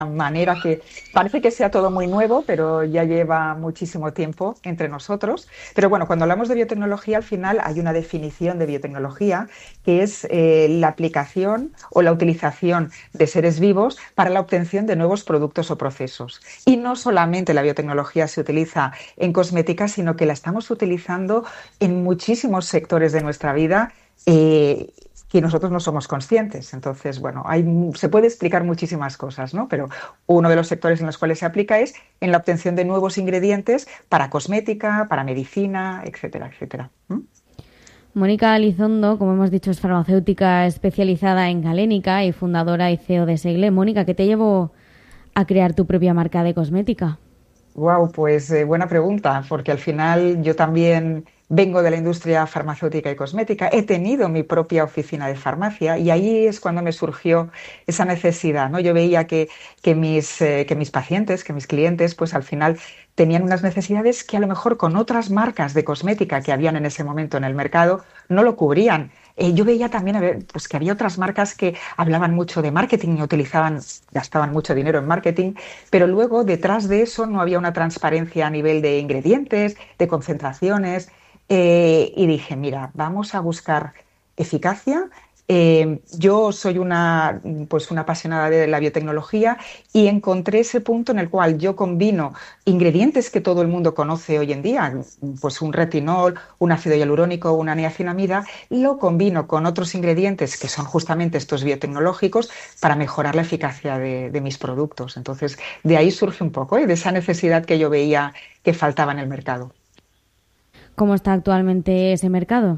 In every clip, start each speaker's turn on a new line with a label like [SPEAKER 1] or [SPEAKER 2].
[SPEAKER 1] manera que parece que sea todo muy nuevo, pero ya lleva muchísimo tiempo entre nosotros. Pero bueno, cuando hablamos de biotecnología, al final hay una definición de biotecnología que es la aplicación o la utilización de seres vivos para la obtención de nuevos productos o procesos. Y no solamente la biotecnología se utiliza en cosmética, sino que la estamos utilizando en muchísimos sectores de nuestra vida. Que nosotros no somos conscientes. Entonces, bueno, se puede explicar muchísimas cosas, ¿no? Pero uno de los sectores en los cuales se aplica es en la obtención de nuevos ingredientes para cosmética, para medicina, etcétera, etcétera.
[SPEAKER 2] Mónica Elizondo, como hemos dicho, es farmacéutica especializada en galénica y fundadora y CEO de Segle. Mónica, ¿qué te llevó a crear tu propia marca de cosmética?
[SPEAKER 1] Wow, pues buena pregunta, porque al final yo también vengo de la industria farmacéutica y cosmética, he tenido mi propia oficina de farmacia y ahí es cuando me surgió esa necesidad, ¿no? Yo veía que mis pacientes, que mis clientes, pues al final tenían unas necesidades que a lo mejor con otras marcas de cosmética que habían en ese momento en el mercado no lo cubrían. Yo veía también pues, que había otras marcas que hablaban mucho de marketing y gastaban mucho dinero en marketing, pero luego detrás de eso no había una transparencia a nivel de ingredientes, de concentraciones, y dije, mira, vamos a buscar eficacia. Yo soy pues una apasionada de la biotecnología y encontré ese punto en el cual yo combino ingredientes que todo el mundo conoce hoy en día, pues un retinol, un ácido hialurónico, una niacinamida, lo combino con otros ingredientes que son justamente estos biotecnológicos para mejorar la eficacia de mis productos. Entonces, de ahí surge un poco, de esa necesidad que yo veía que faltaba en el mercado.
[SPEAKER 2] ¿Cómo está actualmente ese mercado?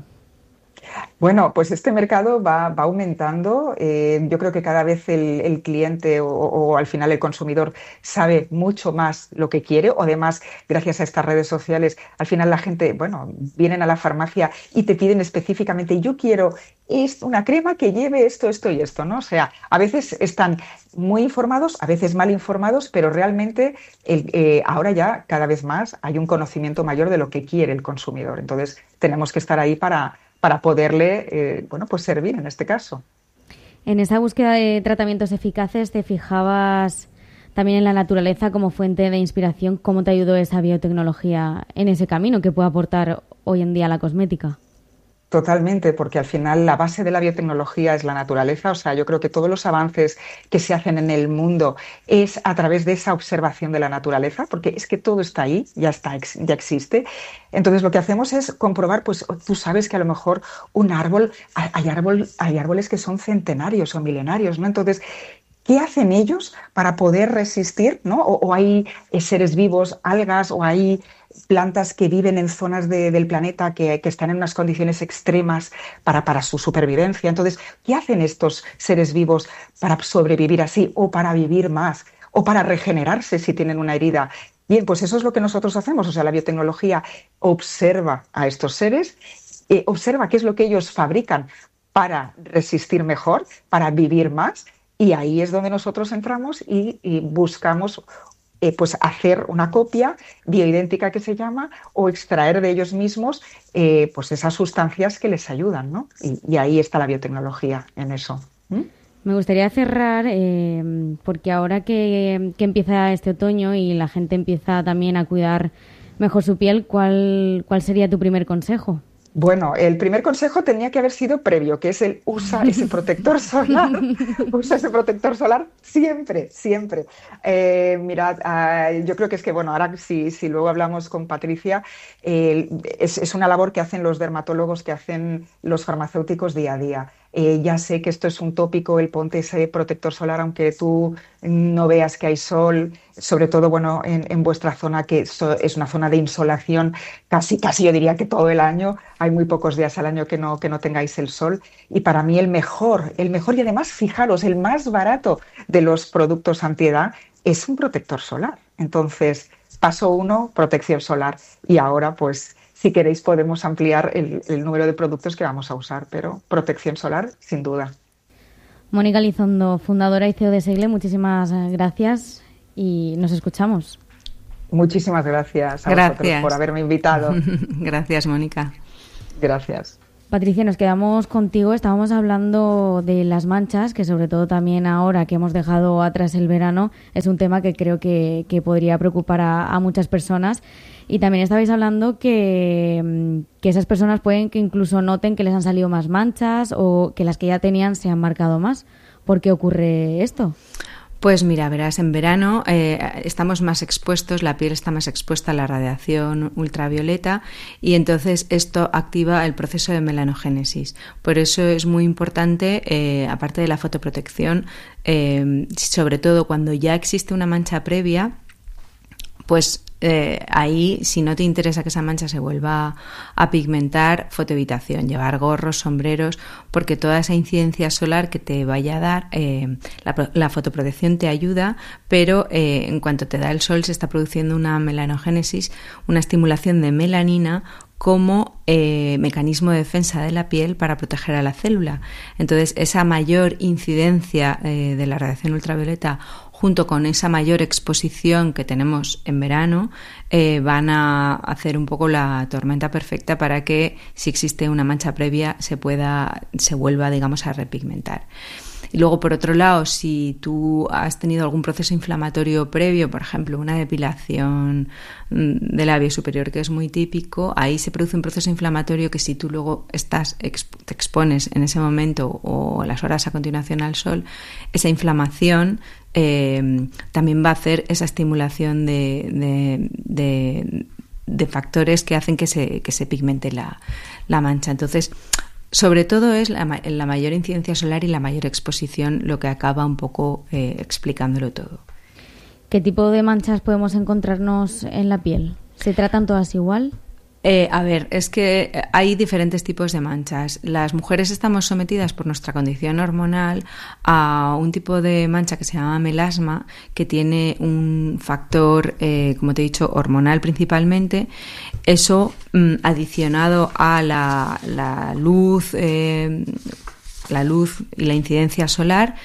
[SPEAKER 1] Bueno, pues este mercado va aumentando. Yo creo que cada vez el cliente o al final el consumidor sabe mucho más lo que quiere. O además, gracias a estas redes sociales, al final la gente, bueno, vienen a la farmacia y te piden específicamente, yo quiero una crema que lleve esto, esto y esto, ¿no? O sea, a veces están muy informados, a veces mal informados, pero realmente ahora ya cada vez más hay un conocimiento mayor de lo que quiere el consumidor. Entonces, tenemos que estar ahí para poderle pues servir en este caso.
[SPEAKER 2] En esa búsqueda de tratamientos eficaces, ¿te fijabas también en la naturaleza como fuente de inspiración? ¿Cómo te ayudó esa biotecnología en ese camino que puede aportar hoy en día a la cosmética?
[SPEAKER 1] Totalmente, porque al final la base de la biotecnología es la naturaleza. O sea, yo creo que todos los avances que se hacen en el mundo es a través de esa observación de la naturaleza, porque es que todo está ahí, ya existe. Entonces, lo que hacemos es comprobar, pues tú sabes que a lo mejor un árbol, hay árboles que son centenarios o milenarios, ¿no? Entonces, ¿qué hacen ellos para poder resistir, ¿no? O hay seres vivos, algas, o hay plantas que viven en zonas del planeta que están en unas condiciones extremas para su supervivencia. Entonces, ¿qué hacen estos seres vivos para sobrevivir así o para vivir más o para regenerarse si tienen una herida? Bien, pues eso es lo que nosotros hacemos. O sea, la biotecnología observa a estos seres, observa qué es lo que ellos fabrican para resistir mejor, para vivir más. Y ahí es donde nosotros entramos y buscamos pues hacer una copia bioidéntica que se llama o extraer de ellos mismos pues esas sustancias que les ayudan, ¿no? Y ahí está la biotecnología en eso.
[SPEAKER 2] Me gustaría cerrar porque ahora que empieza este otoño y la gente empieza también a cuidar mejor su piel, ¿cuál sería tu primer consejo?
[SPEAKER 1] Bueno, el primer consejo tenía que haber sido previo, que es usa ese protector solar, usa ese protector solar siempre, siempre. Mirad, yo creo que es que, bueno, ahora si luego hablamos con Patricia, es una labor que hacen los dermatólogos, que hacen los farmacéuticos día a día. Ya sé que esto es un tópico, el ponte ese protector solar, aunque tú no veas que hay sol, sobre todo, bueno, en vuestra zona, que es una zona de insolación, casi yo diría que todo el año, hay muy pocos días al año que no tengáis el sol. Y para mí el mejor y además, fijaros, el más barato de los productos antiedad es un protector solar. Entonces, paso 1, protección solar. Y ahora, pues, si queréis podemos ampliar el número de productos que vamos a usar, pero protección solar, sin duda.
[SPEAKER 2] Mónica Elizondo, fundadora y CEO de Segle, muchísimas gracias y nos escuchamos.
[SPEAKER 1] Muchísimas gracias a vosotros por haberme invitado.
[SPEAKER 3] Gracias, Mónica.
[SPEAKER 1] Gracias.
[SPEAKER 2] Patricia, nos quedamos contigo. Estábamos hablando de las manchas, que sobre todo también ahora que hemos dejado atrás el verano, es un tema que creo que podría preocupar a muchas personas. Y también estabais hablando que esas personas pueden que incluso noten que les han salido más manchas o que las que ya tenían se han marcado más. ¿Por qué ocurre esto?
[SPEAKER 3] Pues mira, verás, en verano estamos más expuestos, la piel está más expuesta a la radiación ultravioleta y entonces esto activa el proceso de melanogénesis. Por eso es muy importante, aparte de la fotoprotección, sobre todo cuando ya existe una mancha previa, pues ahí, si no te interesa que esa mancha se vuelva a pigmentar, fotoevitación, llevar gorros, sombreros, porque toda esa incidencia solar que te vaya a dar, la fotoprotección te ayuda, pero en cuanto te da el sol se está produciendo una melanogénesis, una estimulación de melanina como mecanismo de defensa de la piel para proteger a la célula. Entonces, esa mayor incidencia de la radiación ultravioleta junto con esa mayor exposición que tenemos en verano, van a hacer un poco la tormenta perfecta para que, si existe una mancha previa, se vuelva, digamos, a repigmentar. Y luego, por otro lado, si tú has tenido algún proceso inflamatorio previo, por ejemplo, una depilación del labio superior, que es muy típico, ahí se produce un proceso inflamatorio que si tú luego te expones en ese momento o las horas a continuación al sol, esa inflamación también va a hacer esa estimulación de factores que hacen que se pigmente la mancha. Entonces, sobre todo es la mayor incidencia solar y la mayor exposición lo que acaba un poco explicándolo todo.
[SPEAKER 2] ¿Qué tipo de manchas podemos encontrarnos en la piel? ¿Se tratan todas igual?
[SPEAKER 3] A ver, es que hay diferentes tipos de manchas. Las mujeres estamos sometidas por nuestra condición hormonal a un tipo de mancha que se llama melasma, que tiene un factor, como te he dicho, hormonal principalmente. Eso, adicionado a la luz y la incidencia solar.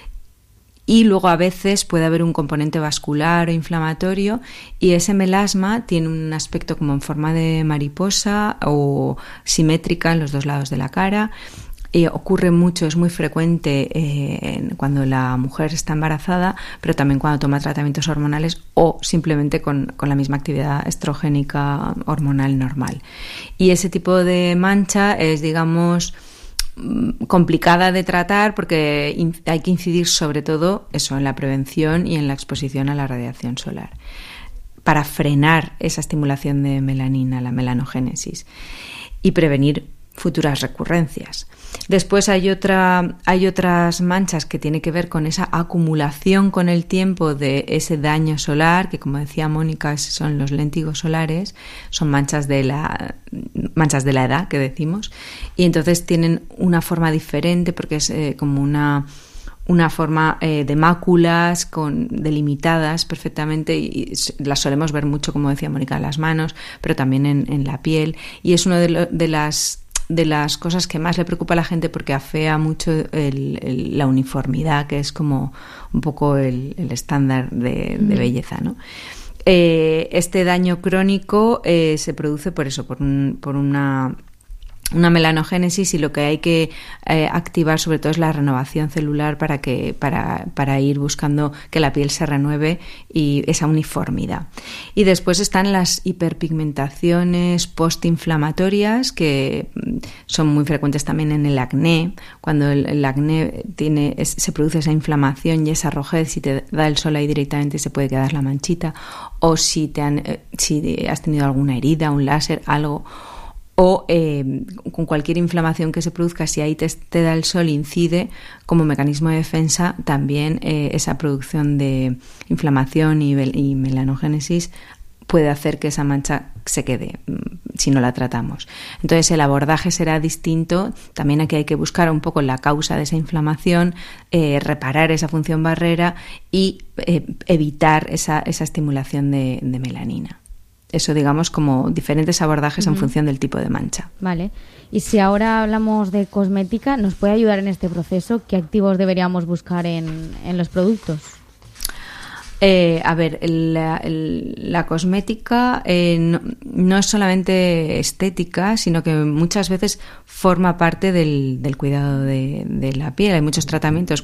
[SPEAKER 3] Y luego a veces puede haber un componente vascular o inflamatorio y ese melasma tiene un aspecto como en forma de mariposa o simétrica en los dos lados de la cara. Ocurre mucho, es muy frecuente cuando la mujer está embarazada, pero también cuando toma tratamientos hormonales o simplemente con la misma actividad estrogénica hormonal normal. Y ese tipo de mancha es, digamos, complicada de tratar porque hay que incidir sobre todo eso en la prevención y en la exposición a la radiación solar para frenar esa estimulación de melanina, la melanogénesis, y prevenir futuras recurrencias. Después hay otras manchas que tienen que ver con esa acumulación con el tiempo de ese daño solar, que como decía Mónica, son los léntigos solares, son manchas de la edad que decimos, y entonces tienen una forma diferente porque es como una forma de máculas delimitadas perfectamente y las solemos ver mucho, como decía Mónica, en las manos, pero también en la piel, y es uno de las cosas que más le preocupa a la gente porque afea mucho la uniformidad, que es como un poco el estándar de belleza, ¿no? Este daño crónico se produce por eso, por una melanogénesis, y lo que hay que activar sobre todo es la renovación celular para ir buscando que la piel se renueve y esa uniformidad. Y después están las hiperpigmentaciones postinflamatorias, que son muy frecuentes también en el acné. Cuando el acné se produce esa inflamación y esa rojez, si te da el sol ahí directamente se puede quedar la manchita, o si has tenido alguna herida, un láser, algo, o con cualquier inflamación que se produzca, si ahí te da el sol, incide como mecanismo de defensa también esa producción de inflamación y melanogénesis puede hacer que esa mancha se quede si no la tratamos. Entonces el abordaje será distinto. También aquí hay que buscar un poco la causa de esa inflamación, reparar esa función barrera y evitar esa estimulación de melanina. Eso, digamos, como diferentes abordajes en función del tipo de mancha.
[SPEAKER 2] Vale. Y si ahora hablamos de cosmética, ¿nos puede ayudar en este proceso? ¿Qué activos deberíamos buscar en los productos?
[SPEAKER 3] La cosmética no es solamente estética, sino que muchas veces forma parte del cuidado de la piel. Hay muchos tratamientos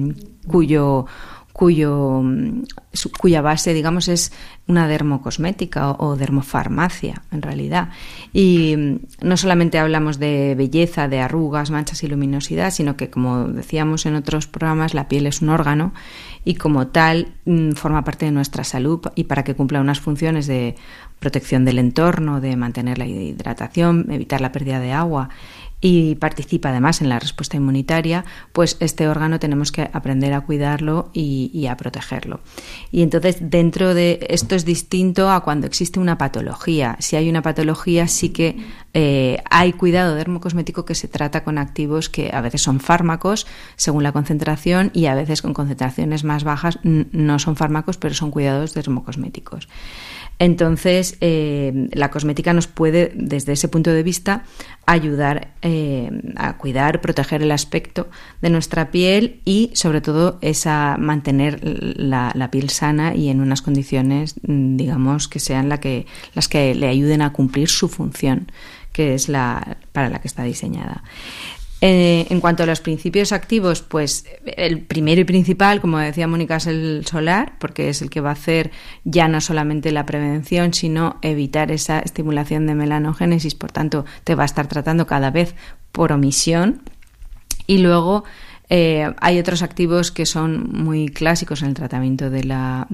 [SPEAKER 3] cuya base, digamos, es una dermocosmética o dermofarmacia, en realidad. Y no solamente hablamos de belleza, de arrugas, manchas y luminosidad, sino que, como decíamos en otros programas, la piel es un órgano y como tal forma parte de nuestra salud, y para que cumpla unas funciones de protección del entorno, de mantener la hidratación, evitar la pérdida de agua, y participa además en la respuesta inmunitaria, pues este órgano tenemos que aprender a cuidarlo y a protegerlo. Y entonces, dentro de esto es distinto a cuando existe una patología. Si hay una patología, sí que hay cuidado dermocosmético que se trata con activos que a veces son fármacos según la concentración, y a veces con concentraciones más bajas no son fármacos, pero son cuidados dermocosméticos. Entonces, la cosmética nos puede, desde ese punto de vista, ayudar a cuidar, proteger el aspecto de nuestra piel y, sobre todo, mantener la piel sana y en unas condiciones, digamos, que sean las que le ayuden a cumplir su función, que es para la que está diseñada. En cuanto a los principios activos, pues el primero y principal, como decía Mónica, es el solar, porque es el que va a hacer ya no solamente la prevención, sino evitar esa estimulación de melanogénesis. Por tanto, te va a estar tratando cada vez por omisión. Y luego hay otros activos que son muy clásicos en el tratamiento de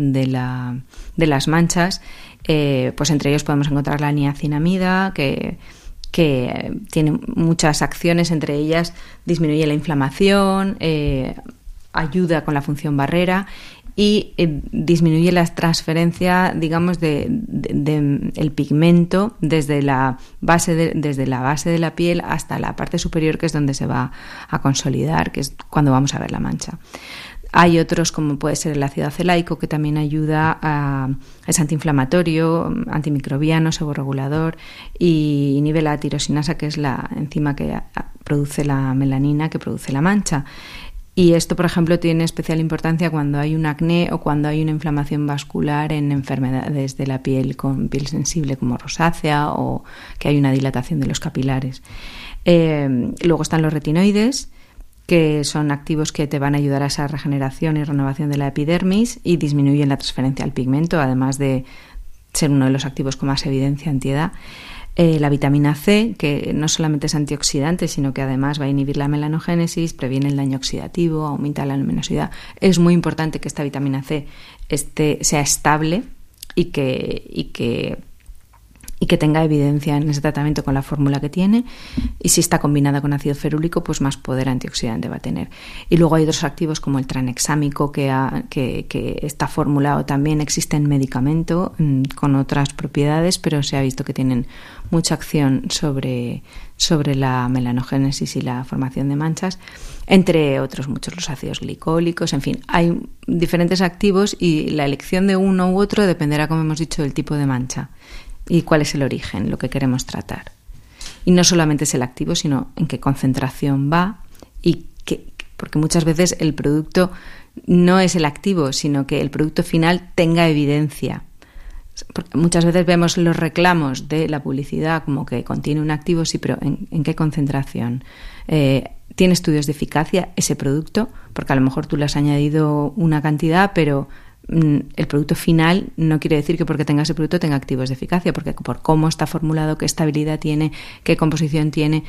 [SPEAKER 3] las manchas. Pues entre ellos podemos encontrar la niacinamida, que tiene muchas acciones, entre ellas disminuye la inflamación, ayuda con la función barrera y disminuye la transferencia, digamos, de el pigmento desde la base de la piel hasta la parte superior, que es donde se va a consolidar, que es cuando vamos a ver la mancha. Hay otros, como puede ser el ácido acelaico, que también ayuda es antiinflamatorio, antimicrobiano, seborregulador, y inhibe la tirosinasa, que es la enzima que produce la melanina, que produce la mancha. Y esto, por ejemplo, tiene especial importancia cuando hay un acné o cuando hay una inflamación vascular en enfermedades de la piel con piel sensible, como rosácea, o que hay una dilatación de los capilares. Luego están los retinoides, que son activos que te van a ayudar a esa regeneración y renovación de la epidermis y disminuyen la transferencia al pigmento, además de ser uno de los activos con más evidencia antiedad. La vitamina C, que no solamente es antioxidante, sino que además va a inhibir la melanogénesis, previene el daño oxidativo, aumenta la luminosidad. Es muy importante que esta vitamina C sea estable y que tenga evidencia en ese tratamiento con la fórmula que tiene, y si está combinada con ácido ferúlico, pues más poder antioxidante va a tener. Y luego hay otros activos como el tranexámico, que está formulado también, existe en medicamento con otras propiedades, pero se ha visto que tienen mucha acción sobre la melanogénesis y la formación de manchas, entre otros muchos, los ácidos glicólicos. En fin, hay diferentes activos y la elección de uno u otro dependerá, como hemos dicho, del tipo de mancha y cuál es el origen, lo que queremos tratar. Y no solamente es el activo, sino en qué concentración va, porque muchas veces el producto no es el activo, sino que el producto final tenga evidencia. Porque muchas veces vemos los reclamos de la publicidad como que contiene un activo, sí, pero ¿en qué concentración? ¿Tiene estudios de eficacia ese producto? Porque a lo mejor tú le has añadido una cantidad, pero el producto final no quiere decir que porque tenga ese producto tenga activos de eficacia, porque por cómo está formulado, qué estabilidad tiene, qué composición tiene,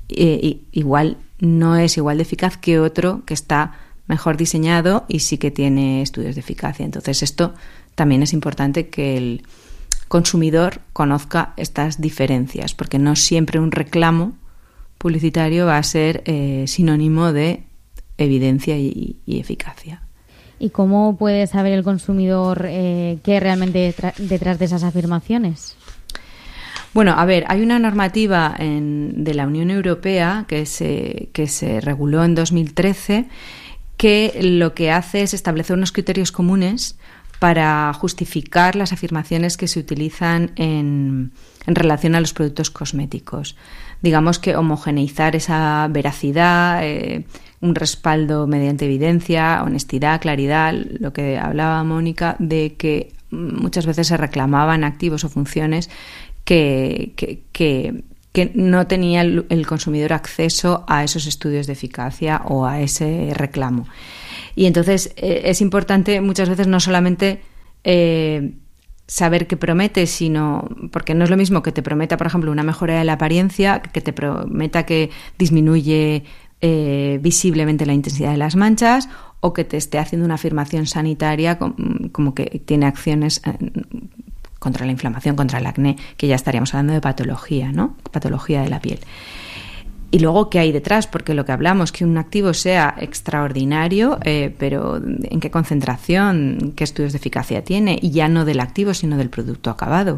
[SPEAKER 3] igual no es igual de eficaz que otro que está mejor diseñado y sí que tiene estudios de eficacia. Entonces esto también es importante que el consumidor conozca estas diferencias, porque no siempre un reclamo publicitario va a ser sinónimo de evidencia y eficacia.
[SPEAKER 2] ¿Y cómo puede saber el consumidor qué realmente detrás de esas afirmaciones?
[SPEAKER 3] Bueno, a ver, hay una normativa de la Unión Europea que se reguló en 2013, que lo que hace es establecer unos criterios comunes para justificar las afirmaciones que se utilizan en relación a los productos cosméticos. Digamos que homogeneizar esa veracidad, un respaldo mediante evidencia, honestidad, claridad, lo que hablaba Mónica, de que muchas veces se reclamaban activos o funciones que no tenía el consumidor acceso a esos estudios de eficacia o a ese reclamo. Y entonces es importante muchas veces no solamente saber qué promete, sino porque no es lo mismo que te prometa, por ejemplo, una mejora de la apariencia, que te prometa que disminuye visiblemente la intensidad de las manchas, o que te esté haciendo una afirmación sanitaria como que tiene acciones contra la inflamación, contra el acné, que ya estaríamos hablando de patología, ¿no? Patología de la piel. Y luego, ¿qué hay detrás? Porque lo que hablamos, que un activo sea extraordinario, pero ¿en qué concentración? ¿Qué estudios de eficacia tiene? Y ya no del activo, sino del producto acabado.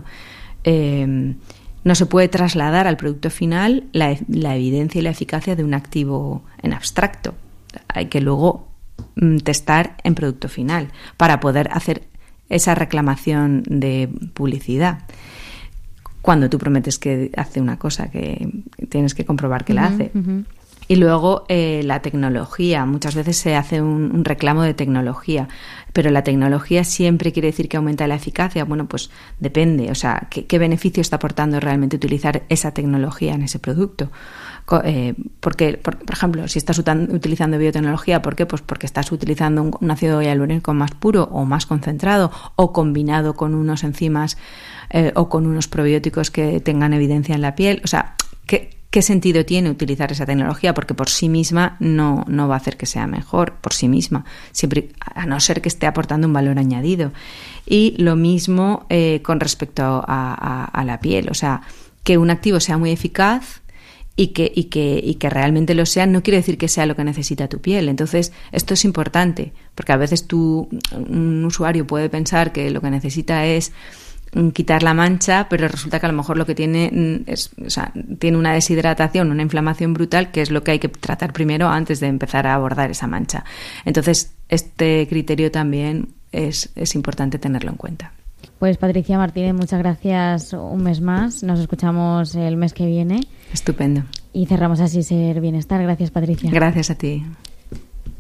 [SPEAKER 3] No se puede trasladar al producto final la evidencia y la eficacia de un activo en abstracto. Hay que luego testar en producto final para poder hacer esa reclamación de publicidad. Cuando tú prometes que hace una cosa, que tienes que comprobar que la hace. Y luego la tecnología. Muchas veces se hace un reclamo de tecnología, pero la tecnología siempre quiere decir que aumenta la eficacia. Bueno, pues depende. O sea, ¿qué beneficio está aportando realmente utilizar esa tecnología en ese producto? Porque, por ejemplo, si estás utilizando biotecnología, ¿por qué? Pues porque estás utilizando un ácido hialurónico más puro o más concentrado, o combinado con unos enzimas o con unos probióticos que tengan evidencia en la piel. O sea, ¿qué sentido tiene utilizar esa tecnología? Porque por sí misma no va a hacer que sea mejor, por sí misma, siempre, a no ser que esté aportando un valor añadido. Y lo mismo con respecto a la piel. O sea, que un activo sea muy eficaz y que realmente lo sea, no quiere decir que sea lo que necesita tu piel. Entonces, esto es importante, porque a veces un usuario puede pensar que lo que necesita es quitar la mancha, pero resulta que a lo mejor lo que tiene tiene una deshidratación, una inflamación brutal, que es lo que hay que tratar primero antes de empezar a abordar esa mancha. Entonces, este criterio también es importante tenerlo en cuenta.
[SPEAKER 2] Pues Patricia Martínez, muchas gracias un mes más. Nos escuchamos el mes que viene.
[SPEAKER 3] Estupendo.
[SPEAKER 2] Y cerramos así Ser Bienestar. Gracias, Patricia.
[SPEAKER 3] Gracias a ti.